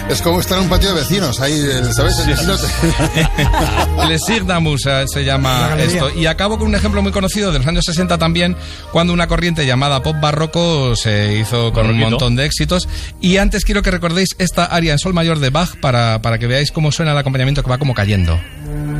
Es como estar en un patio de vecinos, ahí, ¿sabes? El vecino Le Sigdamus se llama esto. Y acabo con un ejemplo muy conocido de los años 60 también, cuando una corriente llamada pop barroco se hizo con un montón de éxitos. Y antes quiero que recordéis esta aria en sol mayor de Bach para que veáis cómo suena el acompañamiento, que va como cayendo.